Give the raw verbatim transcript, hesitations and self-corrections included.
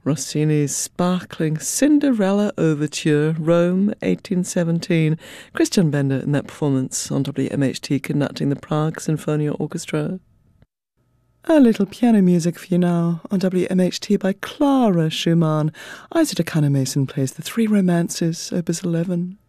Rossini's sparkling Cinderella Overture, Rome, eighteen seventeen. Christian Bender in that performance on W M H T conducting the Prague Sinfonia Orchestra. A little piano music for you now on W M H T by Clara Schumann. Isaac Akana Mason plays the Three Romances, Opus eleven.